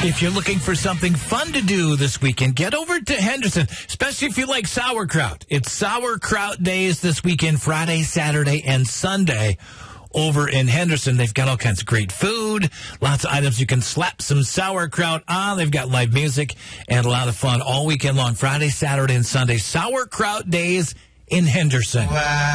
If you're looking for something fun to do this weekend, get over to Henderson, especially if you like sauerkraut. It's Sauerkraut Days this weekend, Friday, Saturday, and Sunday. Over in Henderson, they've got all kinds of great food, lots of items you can slap some sauerkraut on. They've got live music and a lot of fun all weekend long, Friday, Saturday, and Sunday. Sauerkraut Days in Henderson. Wow.